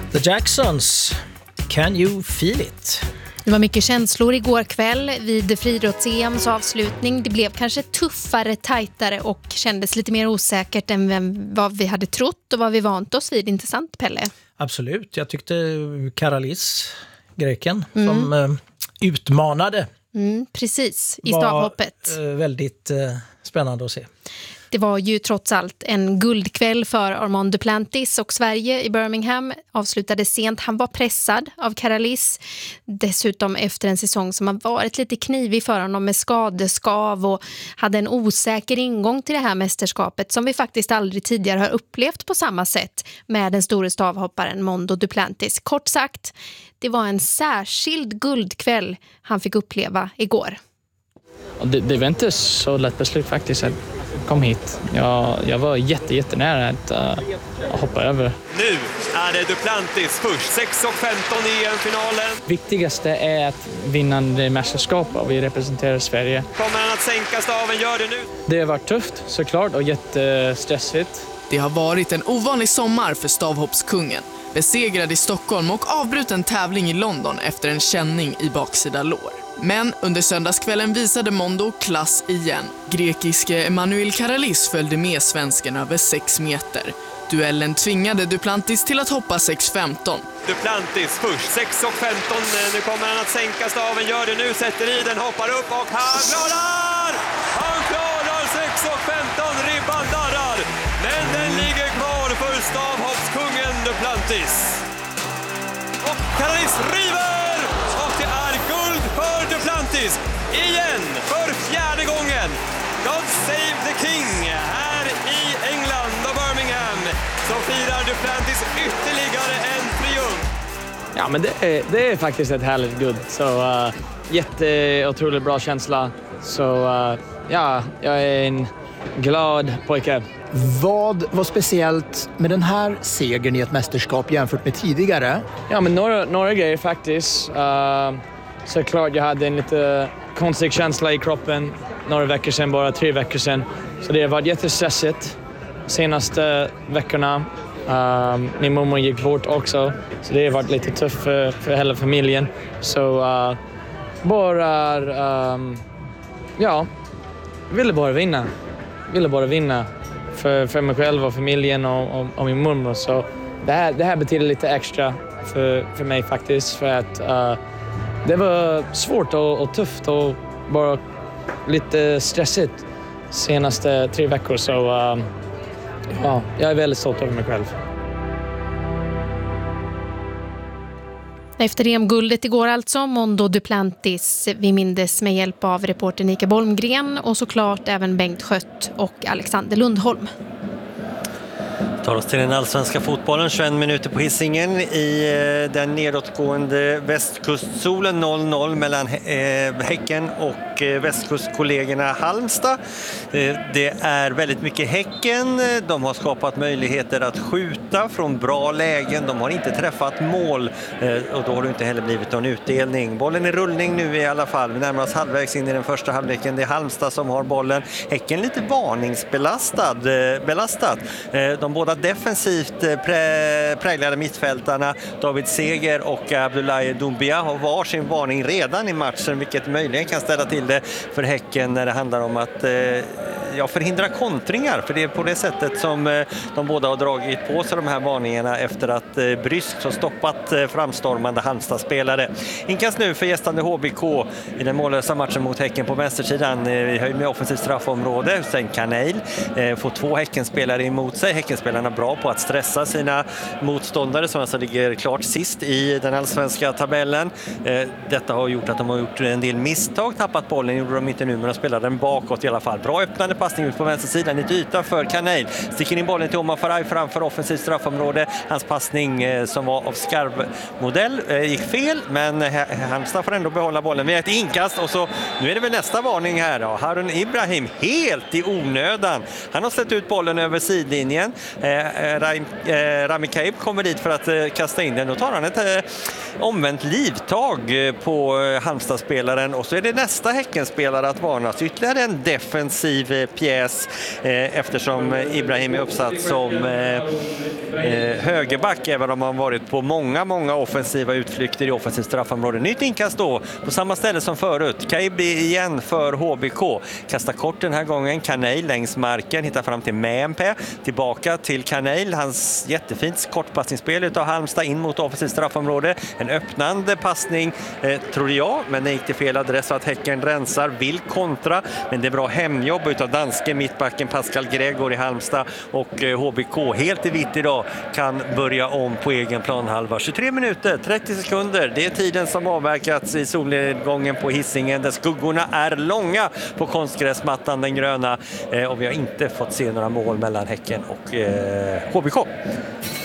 The Jacksons, Can You Feel It? Det var mycket känslor igår kväll vid friidrotts-EMs avslutning. Det blev kanske tuffare, tajtare och kändes lite mer osäkert än vad vi hade trott och vad vi vant oss vid. Inte sant, Pelle? Absolut, jag tyckte Karalis, greken, som utmanade. Precis, i stavhoppet. Väldigt spännande att se. Det var ju trots allt en guldkväll för Armand Duplantis och Sverige i Birmingham avslutade sent. Han var pressad av Karalis. Dessutom efter en säsong som har varit lite knivig för honom med skadeskav och hade en osäker ingång till det här mästerskapet som vi faktiskt aldrig tidigare har upplevt på samma sätt med den stora stavhopparen Mondo Duplantis. Kort sagt, det var en särskild guldkväll han fick uppleva igår. Det var inte så lätt beslut faktiskt att kom hit. Jag var jättenära att hoppa över. Nu är det Duplantis först. 6:15 i EM-finalen. Viktigaste är att vinna det mästerskapet och vi representerar Sverige. Kommer han att sänka staven? Gör det nu. Det har varit tufft såklart och jättestressigt. Det har varit en ovanlig sommar för stavhoppskungen. Besegrad i Stockholm och avbruten tävling i London efter en känning i baksida lår. Men under söndagskvällen visade Mondo klass igen. Grekiske Emanuel Karalis följde med svensken över 6 meter. Duellen tvingade Duplantis till att hoppa 6:15. Duplantis först, 6:15. Nu kommer han att sänka staven, gör det nu, sätter i den, hoppar upp och han klarar! Han klarar 6:15, ribban darrar. Men den ligger kvar för stavhoppskungen Duplantis. Och Karalis river! Och det är guld för Duplantis. Igen, för 4:e gången. God save the king här i England och Birmingham. Så firar Duplantis ytterligare en triumf. Ja, men det är faktiskt ett härligt guld. Så otroligt bra känsla. Så ja, jag är en glad pojke. Vad var speciellt med den här segern i ett mästerskap jämfört med tidigare? Ja, men några grejer faktiskt. Såklart jag hade en lite konstig känsla i kroppen några veckor sedan, bara 3 veckor sedan. Så det har varit jättestressigt senaste veckorna. Min mamma gick bort också, så det har varit lite tufft för hela familjen. Så ville bara vinna för mig själv och familjen och min mormor. Så det här betyder lite extra för mig faktiskt, för att det var svårt och tufft och bara lite stressigt senaste 3 veckor. Så jag är väldigt stolt över mig själv. Efter EM-guldet igår alltså, Mondo Duplantis, vi mindes med hjälp av reporter Nika Bolmgren och såklart även Bengt Schött och Alexander Lundholm. Tar oss till den allsvenska fotbollen, 21 minuter på Hisingen i den nedåtgående västkustsolen, 0-0 mellan Häcken och västkustkollegorna Halmstad. Det är väldigt mycket Häcken, de har skapat möjligheter att skjuta från bra lägen, de har inte träffat mål och då har det inte heller blivit någon utdelning. Bollen är rullning nu i alla fall, vi närmar oss halvvägs in i den första halvleken, det är Halmstad som har bollen. Häcken lite varningsbelastad. De båda defensivt präglade mittfältarna David Seger och Abdullahi Doumbia har varsin varning redan i matchen, vilket möjligen kan ställa till det för Häcken när det handlar om att förhindra kontringar, för det är på det sättet som de båda har dragit på sig de här varningarna efter att bryskt har stoppat framstormande Halmstad-spelare. Inkast nu för gästande HBK i den mållösa matchen mot Häcken på vänstersidan. Vi höjer med offensivt straffområde. Sen Kanel får 2 Häckenspelare emot sig. Häckenspelarna bra på att stressa sina motståndare som alltså ligger klart sist i den allsvenska tabellen. Detta har gjort att de har gjort en del misstag, tappat bollen, gjorde de inte nu, men de spelade den bakåt i alla fall. Bra öppnande passning ut på vänstersidan, lite yta för Kanel. Sticker in bollen till Omar Faraj framför offensivt straffområde. Hans passning som var av skarvmodell gick fel, men Halmstad får ändå behålla bollen med ett inkast. Och så, nu är det väl nästa varning här då. Harun Ibrahim helt i onödan. Han har släppt ut bollen över sidlinjen. Rami Kaib kommer dit för att kasta in den. Då tar han ett omvänt livtag på Halmstad-spelaren och så är det nästa Häckenspelare att varnas. Ytterligare en defensiv pjäs eftersom Ibrahim är uppsatt som högerback, även om han varit på många offensiva utflykter i offensivt straffområde. Nytt inkast då på samma ställe som förut. Kaibi igen för HBK. Kastar kort den här gången. Kaneil längs marken, hittar fram till Mämpä. Tillbaka till Kaneil. Hans jättefint kortpassningsspel utav Halmstad in mot offensivt straffområde. En öppnande passning tror jag, men det gick till fel adress så att Häcken rensar, vill kontra, men det är bra hemjobb utav danske mittbacken Pascal Gregor i Halmstad, och HBK helt i vitt idag kan börja om på egen planhalva. 23 minuter, 30 sekunder, det är tiden som avverkats i solnedgången på Hisingen där skuggorna är långa på konstgräsmattan, den gröna, och vi har inte fått se några mål mellan Häcken och HBK.